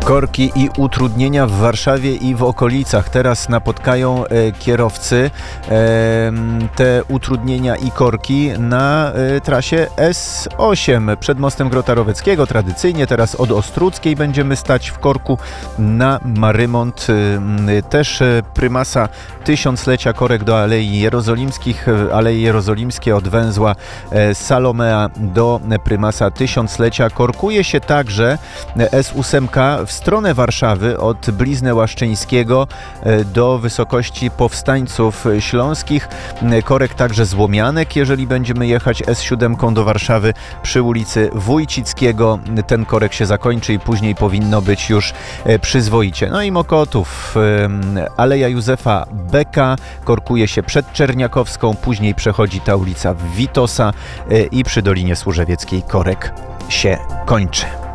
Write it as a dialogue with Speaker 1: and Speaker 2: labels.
Speaker 1: Korki i utrudnienia w Warszawie i w okolicach teraz napotkają kierowcy. Te utrudnienia i korki na trasie S8 przed mostem Grota Roweckiego. Tradycyjnie teraz od Ostruckiej będziemy stać w korku na Marymont. Też prymasa tysiąclecia korek do Alei Jerozolimskich. Aleje Jerozolimskie od węzła Salomea do prymasa tysiąclecia. Korkuje się także S8 w stronę Warszawy od Blizny Łaszczyńskiego do wysokości Powstańców Śląskich. Korek także złomianek, jeżeli będziemy jechać S7 do Warszawy przy ulicy Wójcickiego. Ten korek się zakończy i później powinno być już przyzwoicie. No i Mokotów, Aleja Józefa Beka korkuje się przed Czerniakowską, później przechodzi ta ulica Witosa i przy Dolinie Służewieckiej korek się kończy.